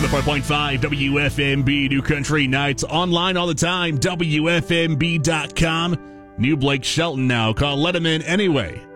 105.5 WFMB New Country Nights. Online all the time, WFMB.com. New Blake Shelton now. Call Let Him In Anyway.